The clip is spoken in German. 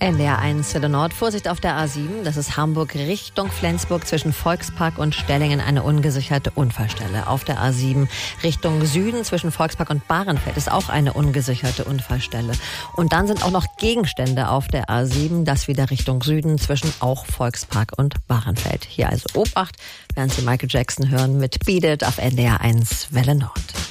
NDR 1 Welle Nord. Vorsicht auf der A7, das ist Hamburg Richtung Flensburg zwischen Volkspark und Stellingen eine ungesicherte Unfallstelle. Auf der A7 Richtung Süden zwischen Volkspark und Bahrenfeld ist auch eine ungesicherte Unfallstelle. Und dann sind auch noch Gegenstände auf der A7, das wieder Richtung Süden zwischen auch Volkspark und Bahrenfeld. Hier also Obacht, während Sie Michael Jackson hören mit Beat It auf NDR 1 Welle Nord.